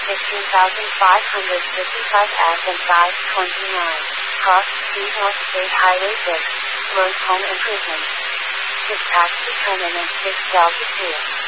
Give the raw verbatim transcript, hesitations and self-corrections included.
fifteen thousand five hundred fifty-five F and five twenty-nine. Cross Street North State Highway six. Road Home Improvement. Dispatch to Terminus six Delta two.